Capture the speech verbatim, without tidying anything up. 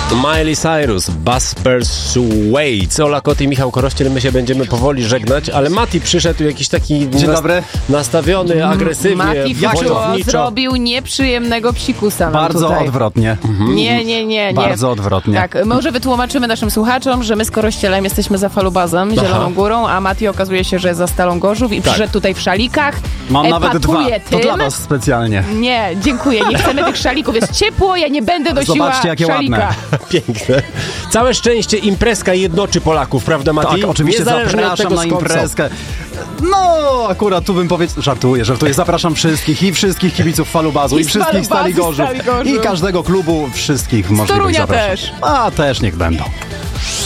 Miley Cyrus, Buzz Persuades. Ola Kot i Michał Korościel, my się będziemy powoli żegnać, ale Mati przyszedł jakiś taki Dzień nas- dobry. nastawiony agresywnie, Mati Fuczuło wojowniczo. zrobił nieprzyjemnego psikusa nam Bardzo tutaj. odwrotnie. Nie, nie, nie, nie. Bardzo odwrotnie. Tak, może wytłumaczymy naszym słuchaczom, że my z Korościelem jesteśmy za Falubazem, Zieloną Górą, a Mati okazuje się, że jest za Stalą Gorzów i Tak. przyszedł tutaj w szalikach. Mam nawet dwa. epatuje To tym. dla was specjalnie. Nie, dziękuję, nie chcemy tych szalików, jest ciepło, ja nie będę nosiła Zobaczcie, jakie szalika. ładne. Piękne. Całe szczęście imprezka jednoczy Polaków, prawda Mati? Tak, oczywiście Niezależnie od zapraszam tego, na skąd są. imprezkę. No, akurat tu bym powiedział, żartuję, żartuję. Zapraszam wszystkich i wszystkich kibiców Falubazu I i, z wszystkich Falubazu, Stali Gorzów Stali Gorzów. i każdego klubu, wszystkich możliwych Torunia zapraszam. też. A, też niech będą.